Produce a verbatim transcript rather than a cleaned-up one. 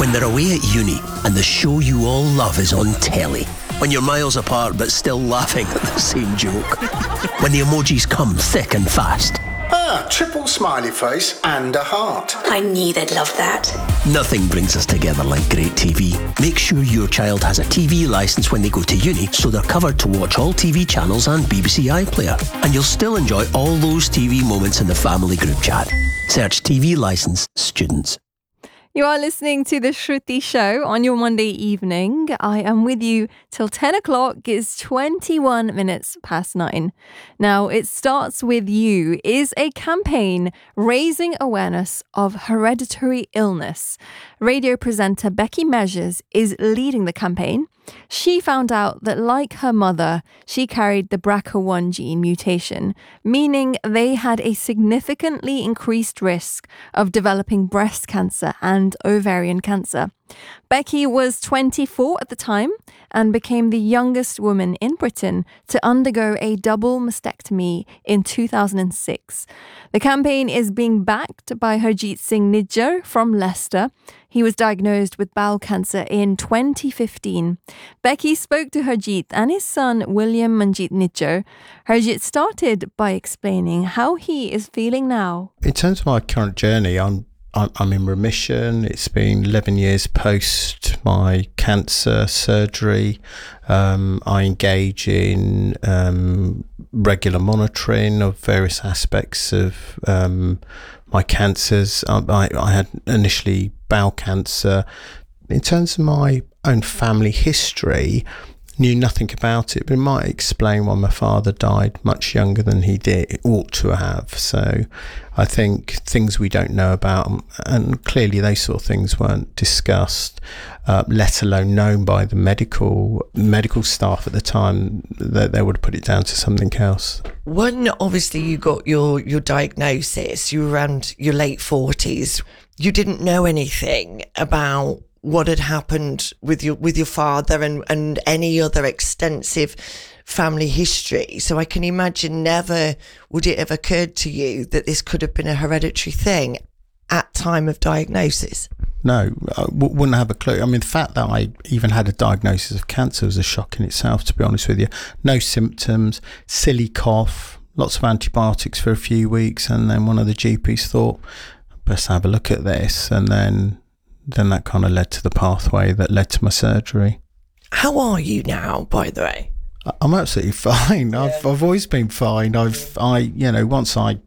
When they're away at uni and the show you all love is on telly. When you're miles apart but still laughing at the same joke. When the emojis come thick and fast. Ah, triple smiley face and a heart. I knew they'd love that. Nothing brings us together like great T V. Make sure your child has a T V licence when they go to uni so they're covered to watch all T V channels and B B C iPlayer. And you'll still enjoy all those T V moments in the family group chat. Search T V licence students. You are listening to The Shruti Show on your Monday evening. I am with you till ten o'clock. It's twenty-one minutes past nine. Now, It Starts With You is a campaign raising awareness of hereditary illness. Radio presenter Becky Measures is leading the campaign. She found out that, like her mother, she carried the B R C A one gene mutation, meaning they had a significantly increased risk of developing breast cancer and ovarian cancer. Becky was twenty-four at the time and became the youngest woman in Britain to undergo a double mastectomy in two thousand six. The campaign is being backed by Harjeet Singh Nijjar from Leicester. He was diagnosed with bowel cancer in twenty fifteen. Becky spoke to Harjeet and his son William Manjeet Nijjar. Harjeet started by explaining how he is feeling now. In terms of my current journey, I'm I'm in remission. It's been eleven years post my cancer surgery. Um, I engage in um, regular monitoring of various aspects of um, my cancers. I, I, I had initially bowel cancer. In terms of my own family history, knew nothing about it, but it might explain why my father died much younger than he did, ought to have. So I think things we don't know about, and clearly those sort of things weren't discussed, uh, let alone known by the medical medical staff at the time, that they would have put it down to something else. When obviously you got your, your diagnosis, you were around your late forties, you didn't know anything about what had happened with your with your father and, and any other extensive family history. So I can imagine never would it have occurred to you that this could have been a hereditary thing at time of diagnosis. No, I w- wouldn't have a clue. I mean, the fact that I even had a diagnosis of cancer was a shock in itself, to be honest with you. No symptoms, silly cough, lots of antibiotics for a few weeks, and then one of the G Ps thought, best have a look at this, and then then that kind of led to the pathway that led to my surgery. How are you now, by the way? I'm absolutely fine. Yeah. I've I've always been fine. I've I you know once I